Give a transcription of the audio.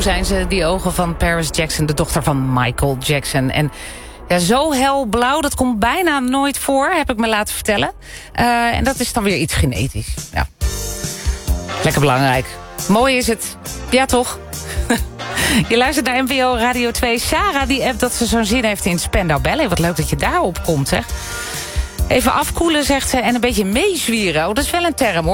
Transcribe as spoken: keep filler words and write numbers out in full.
blauw zijn ze, die ogen van Paris Jackson, de dochter van Michael Jackson. En ja, zo helblauw, dat komt bijna nooit voor, heb ik me laten vertellen. Uh, en dat is dan weer iets genetisch. Ja. Lekker belangrijk. Mooi is het. Ja, toch? Je luistert naar N P O Radio twee. Sarah die appt dat ze zo'n zin heeft in Spandau Ballet. Wat leuk dat je daarop komt, zeg. Even afkoelen, zegt ze, en een beetje meezwieren. Oh, dat is wel een term, hoor.